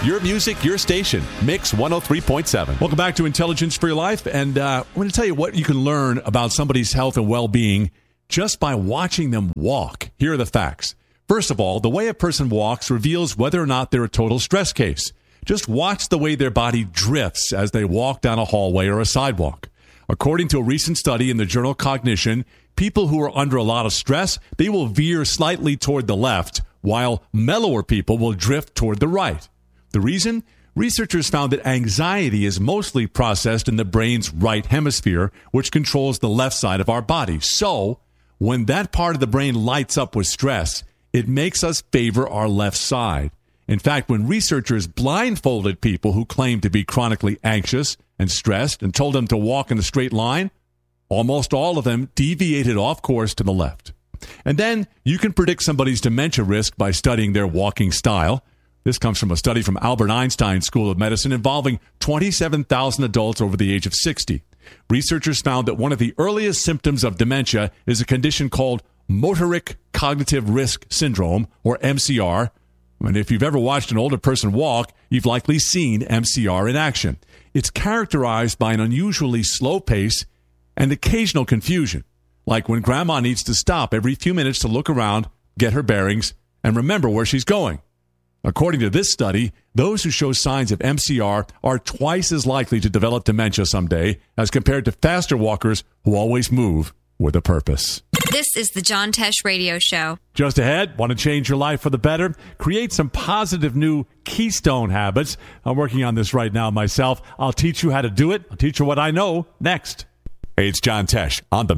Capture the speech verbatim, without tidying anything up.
Your music, your station. Mix one oh three point seven. Welcome back to Intelligence for Your Life. And uh, I'm going to tell you what you can learn about somebody's health and well-being just by watching them walk. Here are the facts. First of all, the way a person walks reveals whether or not they're a total stress case. Just watch the way their body drifts as they walk down a hallway or a sidewalk. According to a recent study in the journal Cognition, people who are under a lot of stress, they will veer slightly toward the left, while mellower people will drift toward the right. The reason? Researchers found that anxiety is mostly processed in the brain's right hemisphere, which controls the left side of our body. So, when that part of the brain lights up with stress, it makes us favor our left side. In fact, when researchers blindfolded people who claimed to be chronically anxious and stressed and told them to walk in a straight line, almost all of them deviated off course to the left. And then you can predict somebody's dementia risk by studying their walking style. This comes from a study from Albert Einstein School of Medicine involving twenty-seven thousand adults over the age of sixty. Researchers found that one of the earliest symptoms of dementia is a condition called motoric cognitive risk syndrome, or M C R. And if you've ever watched an older person walk, you've likely seen M C R in action. It's characterized by an unusually slow pace and occasional confusion, like when grandma needs to stop every few minutes to look around, get her bearings, and remember where she's going. According to this study, those who show signs of M C R are twice as likely to develop dementia someday as compared to faster walkers who always move with a purpose. This is the John Tesh Radio Show. Just ahead, want to change your life for the better? Create some positive new Keystone habits. I'm working on this right now myself. I'll teach you how to do it. I'll teach you what I know next. Hey, it's John Tesh on the